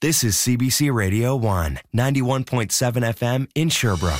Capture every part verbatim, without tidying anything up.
This is C B C Radio one, ninety-one point seven F M in Sherbrooke.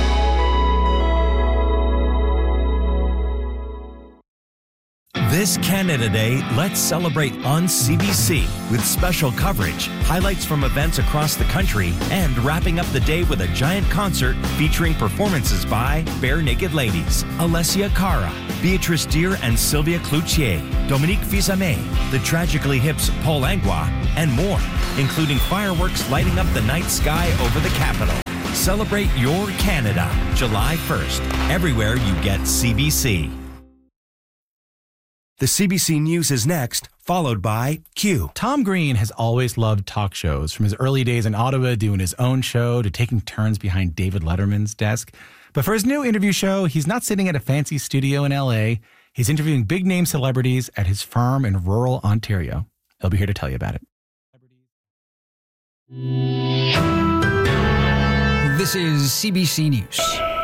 This Canada Day, let's celebrate on C B C with special coverage, highlights from events across the country, and wrapping up the day with a giant concert featuring performances by Bare Naked Ladies, Alessia Cara, Beatrice Deer and Sylvia Cloutier, Dominique Fils-Aimé, the Tragically Hip's Paul Langlois, and more, including fireworks lighting up the night sky over the capital. Celebrate your Canada, July first, everywhere you get C B C. The C B C News is next, followed by Q. Tom Green has always loved talk shows, from his early days in Ottawa doing his own show to taking turns behind David Letterman's desk. But for his new interview show, he's not sitting at a fancy studio in L A. He's interviewing big-name celebrities at his farm in rural Ontario. He'll be here to tell you about it. This is C B C News.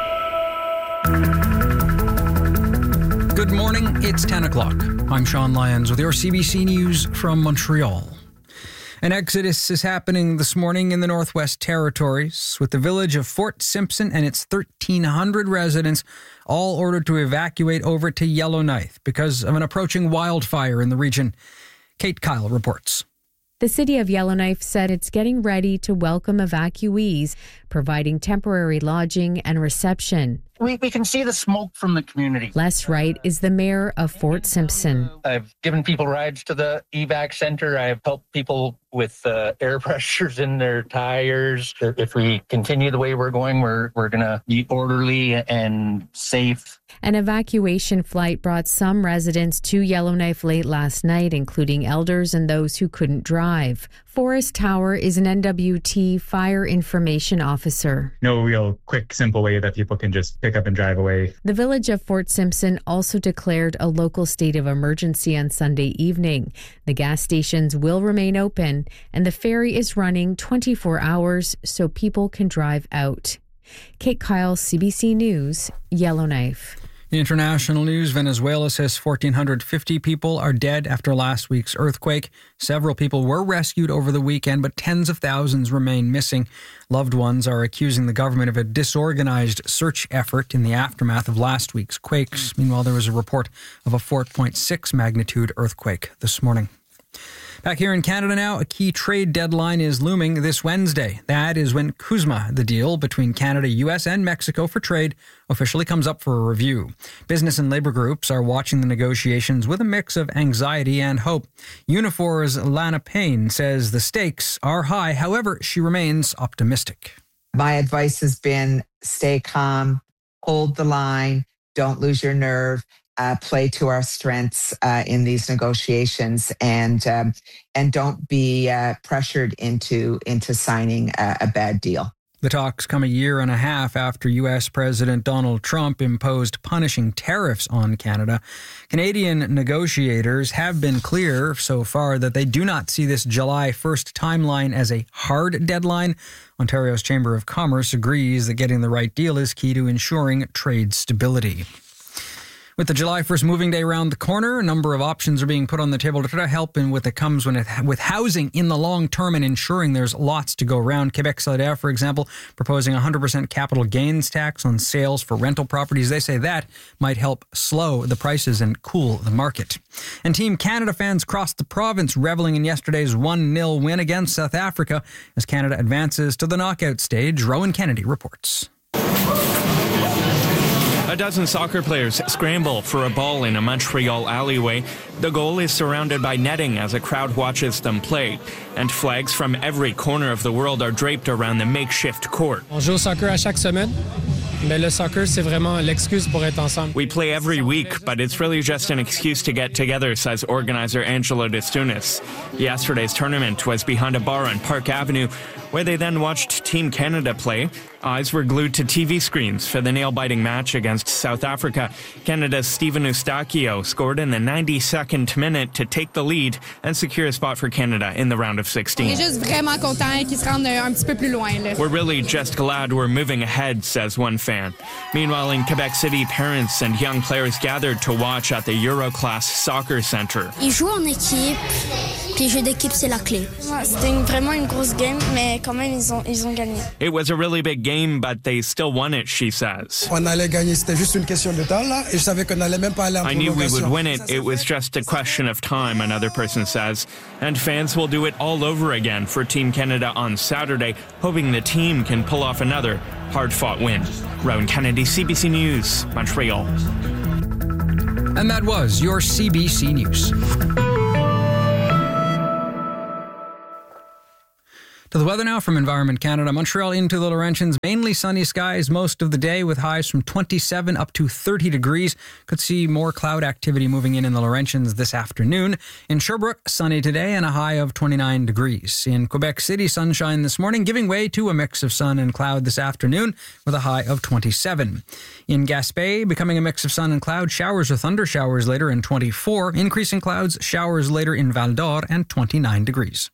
Good morning, it's ten o'clock. I'm Sean Lyons with your C B C News from Montreal. An exodus is happening this morning in the Northwest Territories, with the village of Fort Simpson and its thirteen hundred residents all ordered to evacuate over to Yellowknife because of an approaching wildfire in the region. Kate Kyle reports. The city of Yellowknife said it's getting ready to welcome evacuees, providing temporary lodging and reception. We, we can see the smoke from the community. Les Wright is the mayor of Fort Simpson. I've given people rides to the evac center. I've helped people with uh, air pressures in their tires. If we continue the way we're going, we're we're going to be orderly and safe. An evacuation flight brought some residents to Yellowknife late last night, including elders and those who couldn't drive. Forrest Tower is an N W T fire information officer. No real quick, simple way that people can just pick up and drive away. The village of Fort Simpson also declared a local state of emergency on Sunday evening. The gas stations will remain open, and the ferry is running twenty-four hours so people can drive out. Kate Kyle, C B C News, Yellowknife. In international news, Venezuela says one thousand four hundred fifty people are dead after last week's earthquake. Several people were rescued over the weekend, but tens of thousands remain missing. Loved ones are accusing the government of a disorganized search effort in the aftermath of last week's quakes. Meanwhile, there was a report of a four point six magnitude earthquake this morning. Back here in Canada now, a key trade deadline is looming this Wednesday. That is when CUSMA, the deal between Canada, U S, and Mexico for trade, officially comes up for a review. Business and labor groups are watching the negotiations with a mix of anxiety and hope. Unifor's Lana Payne says the stakes are high. However, she remains optimistic. My advice has been stay calm, hold the line, don't lose your nerve. Uh, play to our strengths uh, in these negotiations, and um, and don't be uh, pressured into into signing a, a bad deal. The talks come a year and a half after U S President Donald Trump imposed punishing tariffs on Canada. Canadian negotiators have been clear so far that they do not see this July first timeline as a hard deadline. Ontario's Chamber of Commerce agrees that getting the right deal is key to ensuring trade stability. With the July first moving day around the corner, a number of options are being put on the table to try to help in what it comes when it, with housing in the long term and ensuring there's lots to go around. Quebec Solidaire, for example, proposing a one hundred percent capital gains tax on sales for rental properties. They say that might help slow the prices and cool the market. And Team Canada fans crossed the province, reveling in yesterday's one nil win against South Africa as Canada advances to the knockout stage. Rowan Kennedy reports. A dozen soccer players scramble for a ball in a Montreal alleyway. The goal is surrounded by netting as a crowd watches them play. And flags from every corner of the world are draped around the makeshift court. On joue au soccer à chaque semaine. Mais le soccer, c'est vraiment l'excuse pour être ensemble. We play every week, but it's really just an excuse to get together, says organizer Angelo Destunis. Yesterday's tournament was behind a bar on Park Avenue, where they then watched Team Canada play. Eyes were glued to T V screens for the nail-biting match against South Africa. Canada's Steven Eustáquio scored in the ninety-second minute to take the lead and secure a spot for Canada in the round of sixteen. We're really just glad we're moving ahead, says one fan. Meanwhile, in Quebec City, parents and young players gathered to watch at the Euroclass Soccer Centre. Ils jouent en équipe. Puis jeu d'équipe, c'est la clé. C'était une, vraiment une grosse game, mais quand même, ils ont, ils ont gagné. It was a really big game, but they still won it, she says. On allait gagner, c'était juste une question de temps, là, et je savais qu'on n'allait même pas aller en I knew we would prolongation. win it. It was just a question of time, another person says. And fans will do it all over again for Team Canada on Saturday, hoping the team can pull off another hard-fought win. Rowan Kennedy, C B C News, Montreal. And that was your C B C News. To the weather now from Environment Canada. Montreal into the Laurentians. Mainly sunny skies most of the day with highs from twenty-seven up to thirty degrees. Could see more cloud activity moving in in the Laurentians this afternoon. In Sherbrooke, sunny today and a high of twenty-nine degrees. In Quebec City, sunshine this morning, giving way to a mix of sun and cloud this afternoon with a high of twenty-seven. In Gaspé, becoming a mix of sun and cloud, showers or thunder showers later in twenty-four. Increasing clouds, showers later in Val d'Or and twenty-nine degrees.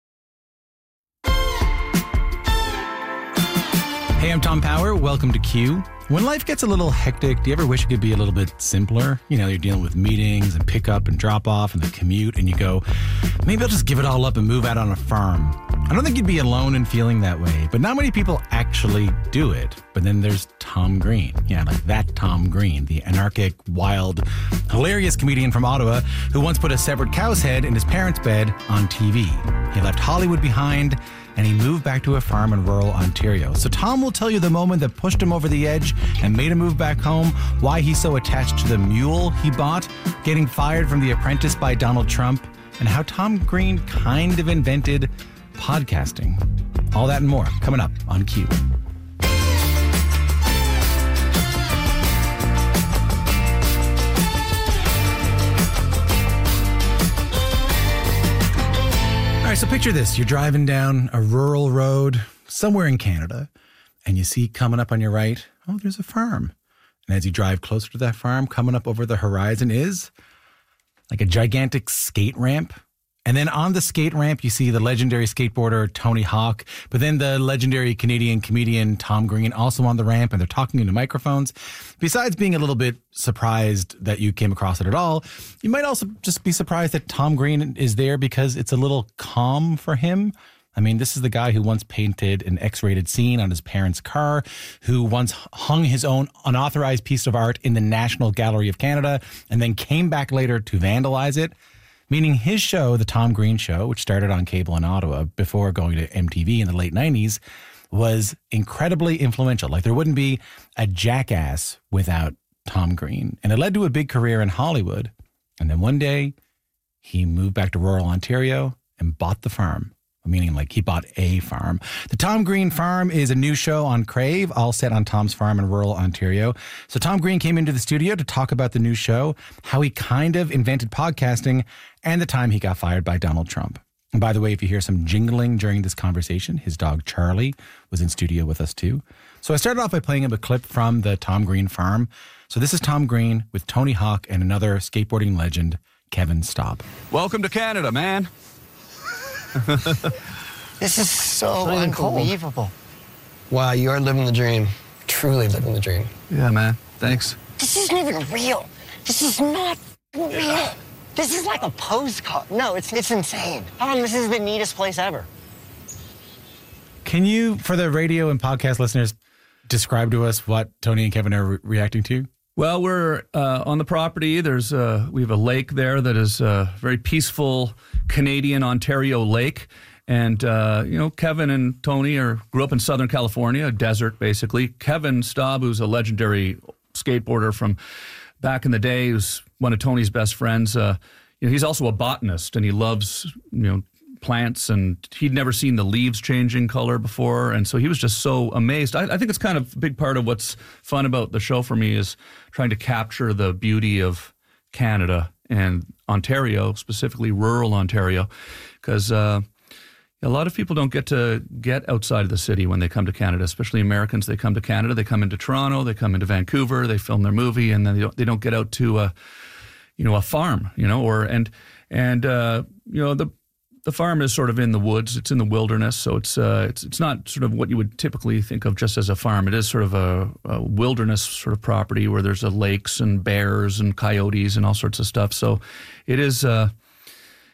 Hey, I'm Tom Power. Welcome to Q. When life gets a little hectic, do you ever wish it could be a little bit simpler? You know, you're dealing with meetings and pick up and drop off and the commute, and you go, maybe I'll just give it all up and move out on a farm. I don't think you'd be alone in feeling that way, but not many people actually do it. But then there's Tom Green. Yeah, like that Tom Green, the anarchic, wild, hilarious comedian from Ottawa who once put a severed cow's head in his parents' bed on T V. He left Hollywood behind and he moved back to a farm in rural Ontario. So Tom will tell you the moment that pushed him over the edge and made him move back home, why he's so attached to the mule he bought, getting fired from The Apprentice by Donald Trump, and how Tom Green kind of invented podcasting. All that and more coming up on Q. All right, so picture this. You're driving down a rural road somewhere in Canada, and you see coming up on your right, oh, there's a farm. And as you drive closer to that farm, coming up over the horizon is like a gigantic skate ramp. And then on the skate ramp, you see the legendary skateboarder Tony Hawk, but then the legendary Canadian comedian Tom Green also on the ramp, and they're talking into microphones. Besides being a little bit surprised that you came across it at all, you might also just be surprised that Tom Green is there because it's a little calm for him. I mean, this is the guy who once painted an X-rated scene on his parents' car, who once hung his own unauthorized piece of art in the National Gallery of Canada, and then came back later to vandalize it. Meaning his show, The Tom Green Show, which started on cable in Ottawa before going to M T V in the late nineties, was incredibly influential. Like there wouldn't be a Jackass without Tom Green. And it led to a big career in Hollywood. And then one day he moved back to rural Ontario and bought the farm. Meaning like he bought a farm. The Tom Green Farm is a new show on Crave, all set on Tom's farm in rural Ontario. So Tom Green came into the studio to talk about the new show, how he kind of invented podcasting, and the time he got fired by Donald Trump. And by the way, if you hear some jingling during this conversation, his dog Charlie was in studio with us too. So I started off by playing him a clip from the Tom Green Farm. So this is Tom Green with Tony Hawk and another skateboarding legend, Kevin Staub. Welcome to Canada, man. This is so unbelievable. Wow, you are living the dream. Truly living the dream. Yeah, man. Thanks. This isn't even real. This is not real. This is like a postcard. No, it's it's insane. Um, this is the neatest place ever. Can you, for the radio and podcast listeners, describe to us what Tony and Kevin are re- reacting to? Well, we're uh, on the property. There's uh, we have a lake there that is a very peaceful Canadian Ontario lake. And, uh, you know, Kevin and Tony are grew up in Southern California, a desert, basically. Kevin Staub, who's a legendary skateboarder from back in the day, who's one of Tony's best friends. Uh, you know, he's also a botanist, and he loves, you know, plants, and he'd never seen the leaves changing color before, and so he was just so amazed. I, I think it's kind of a big part of what's fun about the show for me is trying to capture the beauty of Canada and Ontario, specifically rural Ontario, because uh, a lot of people don't get to get outside of the city when they come to Canada, especially Americans. They come to Canada, they come into Toronto, they come into Vancouver, they film their movie, and then they don't, they don't get out to a, you know, a farm, you know, or and and uh, you know the. The farm is sort of in the woods. It's in the wilderness, so it's uh, it's it's not sort of what you would typically think of just as a farm. It is sort of a, a wilderness sort of property where there's uh, lakes and bears and coyotes and all sorts of stuff. So it is, uh,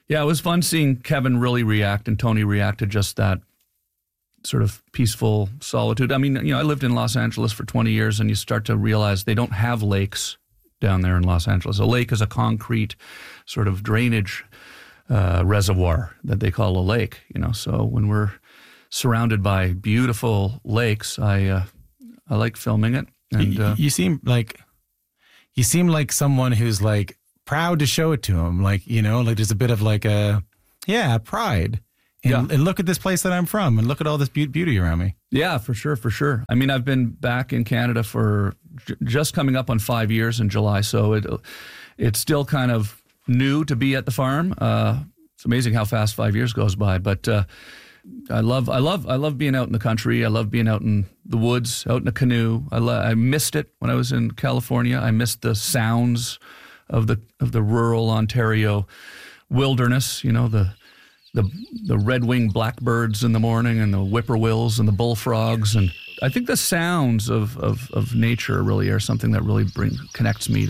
Yeah, it was fun seeing Kevin really react and Tony react to just that sort of peaceful solitude. I mean, you know, I lived in Los Angeles for twenty years, and you start to realize they don't have lakes down there in Los Angeles. A lake is a concrete sort of drainage uh, reservoir that they call a lake, you know. So when we're surrounded by beautiful lakes, I uh, I like filming it. And uh, you, you seem like you seem like someone who's like proud to show it to him. Like, you know, like there's a bit of like a, yeah, pride. And, yeah. and look at this place that I'm from, and look at all this be- beauty around me. Yeah, for sure, for sure. I mean, I've been back in Canada for j- just coming up on five years in July, so it it's still kind of new to be at the farm. Uh, it's amazing how fast five years goes by, but uh, I love, I love, I love being out in the country. I love being out in the woods, out in a canoe. I lo- I missed it when I was in California. I missed the sounds of the of the rural Ontario wilderness. You know, the the the red-winged blackbirds in the morning, and the whippoorwills and the bullfrogs, and I think the sounds of of, of nature really are something that really bring connects me